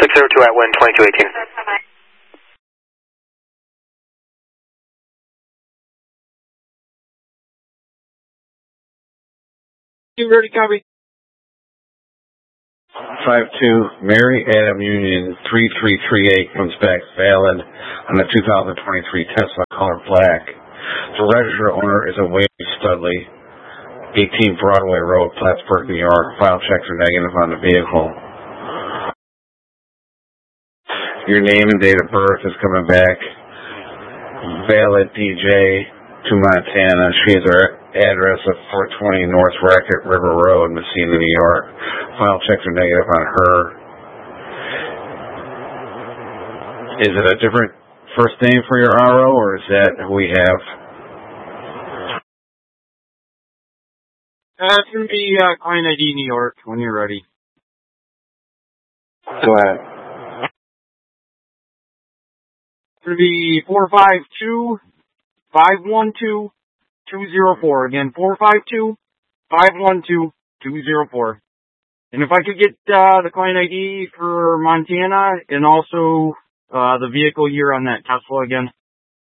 602 at wind 2218. You ready, copy? 52, Mary Adam Union 3338 comes back valid on the 2023 Tesla color black. The registered owner is a Wade Studley, 18 Broadway Road, Plattsburgh, New York. File checks are negative on the vehicle. Your name and date of birth is coming back valid, DJ to Montana. She has her address of 420 North Racket River Road, Messina, New York. File checks are negative on her. Is it a different first name for your RO, or is that who we have? It's going to be client ID New York when you're ready. Go ahead. It's going to be 452-512-204. Again, 452-512-204. And if I could get the client ID for Montana and also the vehicle year on that Tesla again.